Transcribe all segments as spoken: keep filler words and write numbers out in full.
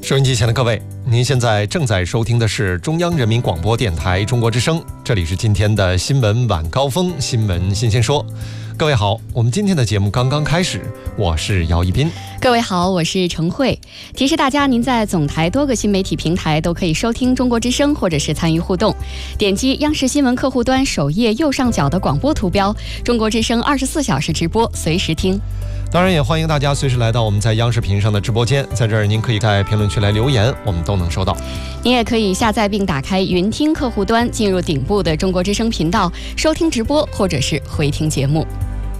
收音机前的各位，您现在正在收听的是中央人民广播电台中国之声，这里是今天的新闻晚高峰，新闻新鲜说。各位好，我们今天的节目刚刚开始，我是姚一斌。 各位好，我是程慧。提示大家，您在总台多个新媒体平台都可以收听中国之声，或者是参与互动。点击央视新闻客户端首页右上角的广播图标，中国之声二十四小时直播，随时听。 当然也欢迎大家随时来到我们在央视频上的直播间，在这儿您可以在评论区来留言，我们都能收到。 您也可以下载并打开云听客户端，进入顶部的中国之声频道，收听直播或者是回听节目。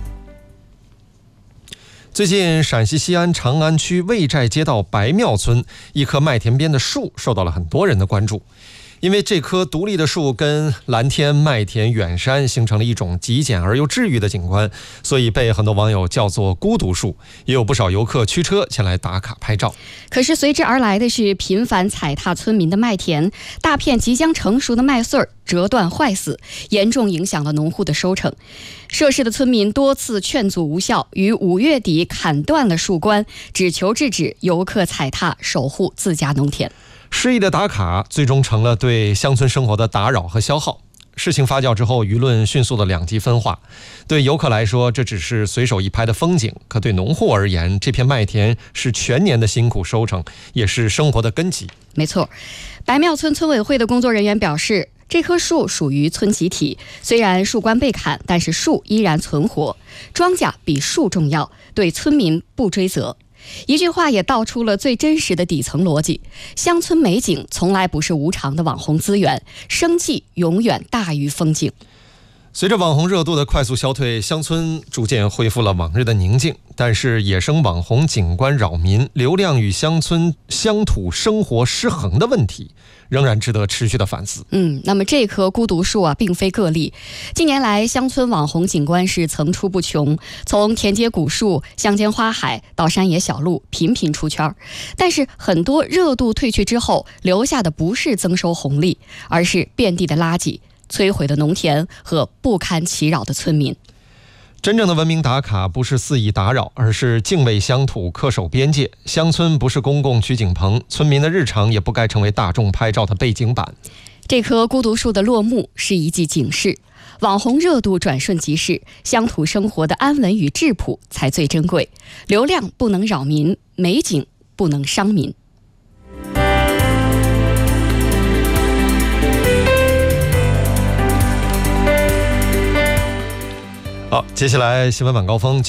最近陕西西安长安区魏寨街道白庙村一棵麦田边的树受到了很多人的关注，因为这棵独立的树跟蓝天、麦田、远山形成了一种极简而又治愈的景观，所以被很多网友叫做孤独树，也有不少游客驱车前来打卡拍照。 可是随之而来的是频繁踩踏村民的麦田，大片即将成熟的麦穗儿折断坏死，严重影响了农户的收成。涉事的村民多次劝阻无效，于五月底砍断了树冠，只求制止游客踩踏，守护自家农田。 诗意的打卡最终成了对乡村生活的打扰和消耗。事情发酵之后，舆论迅速的两极分化。对游客来说，这只是随手一拍的风景，可对农户而言，这片麦田是全年的辛苦收成，也是生活的根基。 没错，白庙村村委会的工作人员表示，这棵树属于村集体，虽然树冠被砍，但是树依然存活。庄稼比树重要，对村民不追责。一句话也道出了最真实的底层逻辑：乡村美景从来不是无偿的网红资源，生计永远大于风景。 随着网红热度的快速消退，乡村逐渐恢复了往日的宁静，但是野生网红景观扰民、流量与乡村乡土生活失衡的问题仍然值得持续的反思。 嗯，那么这棵孤独树啊，并非个例。近年来，乡村网红景观是层出不穷，从田间古树、乡间花海到山野小路，频频出圈。但是很多热度退去之后，留下的不是增收红利，而是遍地的垃圾、摧毁的农田和不堪其扰的村民。 真正的文明打卡不是肆意打扰，而是敬畏乡土、恪守边界。乡村不是公共取景棚，村民的日常也不该成为大众拍照的背景板。 这棵孤独树的落幕是一记警示，网红热度转瞬即逝，乡土生活的安稳与质朴才最珍贵。流量不能扰民，美景不能伤民。 好，接下来新闻晚高峰。